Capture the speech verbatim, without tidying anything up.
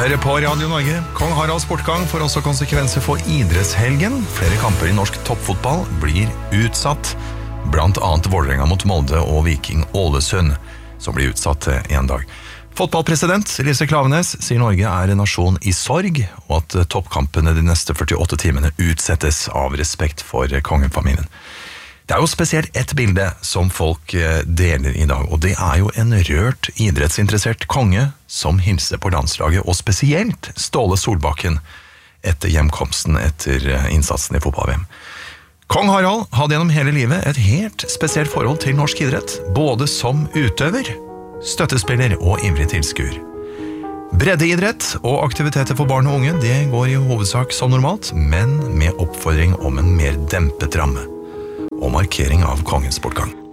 hører på Radio Norge. Kong Haralds bortgang får også konsekvenser for idrettshelgen. Flere kamper i norsk toppfotball blir utsatt. Blant annet Vålerenga mot Molde og Viking Ålesund, som blir utsatt en dag. Fotballpresident Lise Klaveness sier Norge er en nasjon i sorg, og at toppkampene de neste førtiåtte timene utsettes av respekt for kongefamilien. Det er jo spesielt ett bilde som folk deler i dag, og det er jo en rørt idrettsinteressert konge som hilser på landslaget, og spesielt Ståle Solbakken etter hjemkomsten etter innsatsen i fotball-V M. Kong Harald hadde gjennom hele livet et helt spesielt forhold til norsk idrett, både som utøver, støttespiller og ivrig tilskuer. Breddeidrett og aktiviteter for barn og unge, det går i hovedsak som normalt, men med oppfordring om en mer dempet ramme og markering av kongens bortgang.